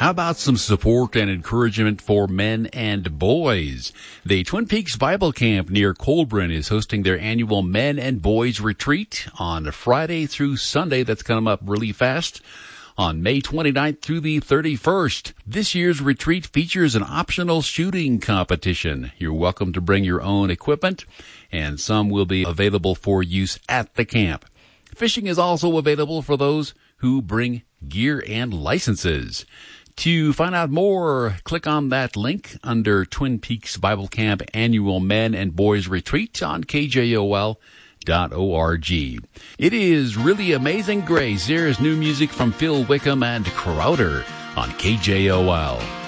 How about some support and encouragement for men and boys? The Twin Peaks Bible Camp near Colburn is hosting their annual Men and Boys Retreat on Friday through Sunday. That's coming up really fast on May 29th through the 31st. This year's retreat features an optional shooting competition. You're welcome to bring your own equipment, and some will be available for use at the camp. Fishing is also available for those who bring gear and licenses. To find out more, click on that link under Twin Peaks Bible Camp Annual Men and Boys Retreat on KJOL.org. It is Really Amazing Grace. Here's new music from Phil Wickham and Crowder on KJOL.